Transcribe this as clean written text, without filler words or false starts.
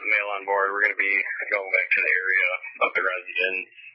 the mail on board. We're going to be going back to the area of the residence.